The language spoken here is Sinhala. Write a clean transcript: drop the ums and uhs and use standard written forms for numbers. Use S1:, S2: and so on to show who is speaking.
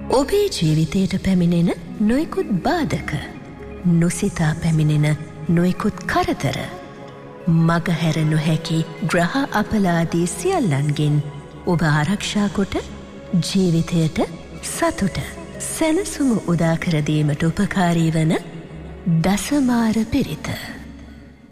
S1: ඔබේ ජීවිතයට පැමිණෙන නොයෙකුත් බාධක, නොසිතා පැමිණෙන නොයෙකුත් කරදර, මගහැර නොහැකි ග්‍රහ අපලාදී සියල්ලන්ගෙන් ඔබ ආරක්ෂා කොට ජීවිතයට සතුට සැනසුම උදාකරදීමට උපකාරී වන දසමාර පිරිත.